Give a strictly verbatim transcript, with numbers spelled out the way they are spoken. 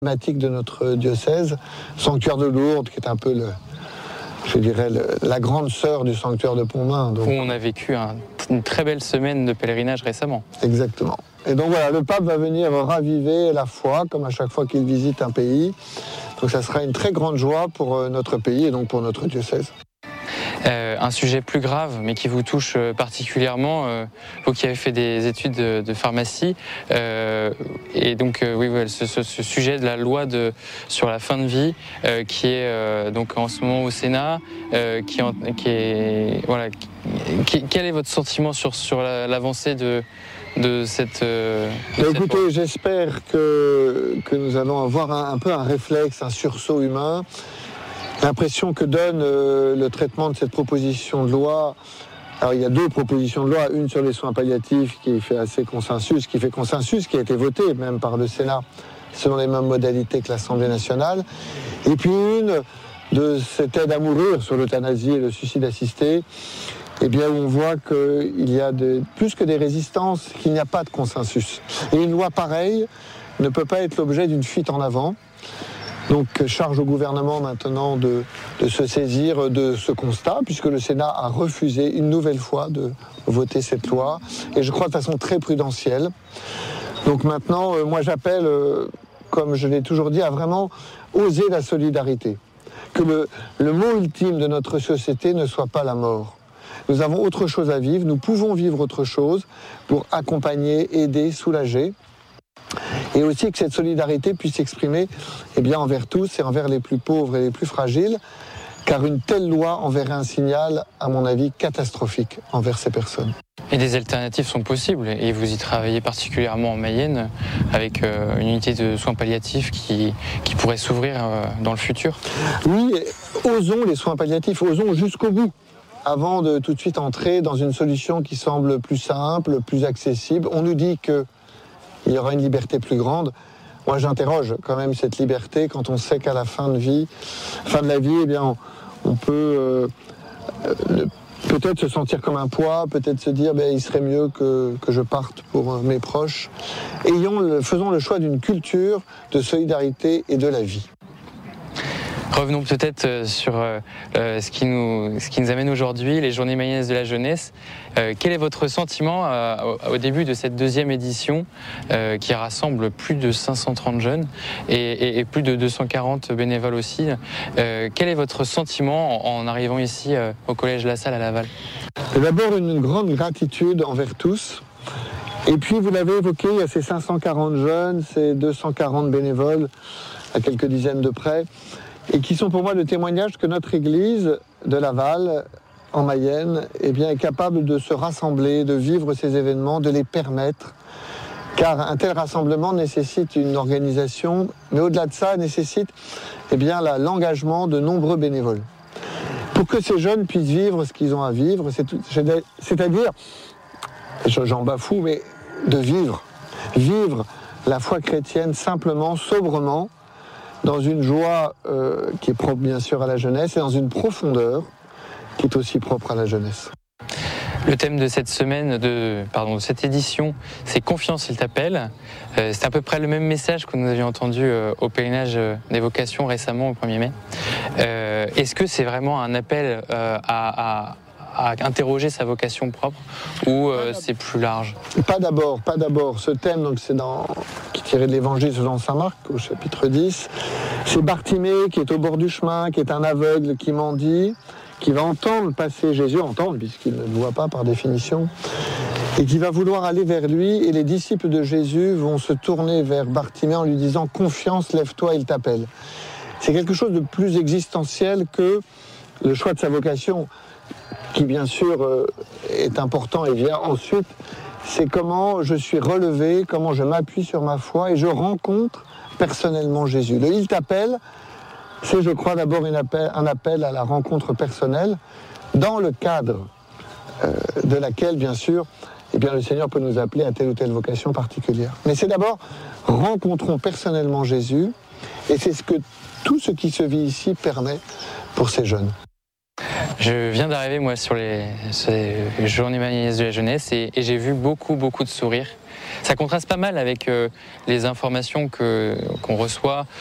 Thématique de notre diocèse, sanctuaire de Lourdes, qui est un peu, le, je dirais, le, la grande sœur du sanctuaire de Pontmain. Donc. Où on a vécu un, une très belle semaine de pèlerinage récemment. Exactement. Et donc voilà, le pape va venir raviver la foi, comme à chaque fois qu'il visite un pays. Donc ça sera une très grande joie pour notre pays et donc pour notre diocèse. Euh, un sujet plus grave, mais qui vous touche particulièrement, euh, vous qui avez fait des études de, de pharmacie, euh, et donc euh, oui, ouais, ce, ce, ce sujet de la loi de, sur la fin de vie, euh, qui est euh, donc en ce moment au Sénat, euh, qui, en, qui est voilà, qui, quel est votre sentiment sur sur la, l'avancée de de cette, euh, de cette Écoutez, loi. J'espère que que nous allons avoir un, un peu un réflexe, un sursaut humain. L'impression que donne euh, le traitement de cette proposition de loi. Alors il y a deux propositions de loi, une sur les soins palliatifs qui fait assez consensus, qui fait consensus, qui a été votée même par le Sénat selon les mêmes modalités que l'Assemblée nationale, et puis une de cette aide à mourir sur l'euthanasie et le suicide assisté, eh bien où on voit qu'il y a de, plus que des résistances, qu'il n'y a pas de consensus. Et une loi pareille ne peut pas être l'objet d'une fuite en avant. Donc charge au gouvernement maintenant de, de se saisir de ce constat, puisque le Sénat a refusé une nouvelle fois de voter cette loi, et je crois de façon très prudentielle. Donc maintenant, euh, moi j'appelle, euh, comme je l'ai toujours dit, à vraiment oser la solidarité. Que le, le mot ultime de notre société ne soit pas la mort. Nous avons autre chose à vivre, nous pouvons vivre autre chose pour accompagner, aider, soulager. Et aussi que cette solidarité puisse s'exprimer eh bien, envers tous et envers les plus pauvres et les plus fragiles, car une telle loi enverrait un signal, à mon avis, catastrophique envers ces personnes. Et des alternatives sont possibles, et vous y travaillez particulièrement en Mayenne, avec euh, une unité de soins palliatifs qui, qui pourrait s'ouvrir euh, dans le futur. Oui, osons les soins palliatifs, osons jusqu'au bout, avant de tout de suite entrer dans une solution qui semble plus simple, plus accessible. On nous dit que il y aura une liberté plus grande. Moi, j'interroge quand même cette liberté quand on sait qu'à la fin de vie, fin de la vie, eh bien, on, on peut euh, euh, peut-être se sentir comme un poids, peut-être se dire, ben, il serait mieux que, que je parte pour euh, mes proches. Ayons le, faisons le choix d'une culture de solidarité et de la vie. Revenons peut-être sur euh, ce, qui nous, ce qui nous amène aujourd'hui, les Journées mayennaises de la jeunesse. Euh, quel est votre sentiment euh, au, au début de cette deuxième édition euh, qui rassemble plus de cinq cent trente jeunes et, et, et plus de deux cent quarante bénévoles aussi. Euh, quel est votre sentiment en, en arrivant ici euh, au Collège La Salle à Laval? D'abord une grande gratitude envers tous. Et puis vous l'avez évoqué, il y a ces cinq cent quarante jeunes, ces deux cent quarante bénévoles, à quelques dizaines de près, et qui sont pour moi le témoignage que notre Église de Laval, en Mayenne, eh bien, est capable de se rassembler, de vivre ces événements, de les permettre, car un tel rassemblement nécessite une organisation, mais au-delà de ça, nécessite eh bien, la, l'engagement de nombreux bénévoles. Pour que ces jeunes puissent vivre ce qu'ils ont à vivre, c'est tout, c'est-à-dire, j'en bafoue, mais de vivre, vivre la foi chrétienne simplement, sobrement, dans une joie euh, qui est propre bien sûr à la jeunesse et dans une profondeur qui est aussi propre à la jeunesse. Le thème de cette semaine, de, pardon, de cette édition, c'est « Confiance, il t'appelle ». Euh, c'est à peu près le même message que nous avions entendu euh, au pèlerinage euh, des vocations récemment au premier mai. Euh, est-ce que c'est vraiment un appel euh, à, à à interroger sa vocation propre ou euh, c'est plus large? Pas d'abord, pas d'abord. Ce thème, donc, c'est dans, qui est tiré de l'évangile selon saint Marc, au chapitre dix. C'est Bartimée qui est au bord du chemin, qui est un aveugle qui mendie, qui va entendre passer Jésus, entendre puisqu'il ne le voit pas par définition, et qui va vouloir aller vers lui, et les disciples de Jésus vont se tourner vers Bartimée en lui disant « Confiance, lève-toi, il t'appelle ». C'est quelque chose de plus existentiel que le choix de sa vocation, qui bien sûr euh, est important et vient ensuite, c'est comment je suis relevé, comment je m'appuie sur ma foi et je rencontre personnellement Jésus. Le « Il t'appelle », c'est je crois d'abord une appel, un appel à la rencontre personnelle dans le cadre euh, de laquelle bien sûr eh bien, le Seigneur peut nous appeler à telle ou telle vocation particulière. Mais c'est d'abord rencontrons personnellement Jésus et c'est ce que tout ce qui se vit ici permet pour ces jeunes. Je viens d'arriver moi sur les, sur les Journées mayennaises de la jeunesse et, et j'ai vu beaucoup beaucoup de sourires. Ça contraste pas mal avec euh, les informations que, qu'on reçoit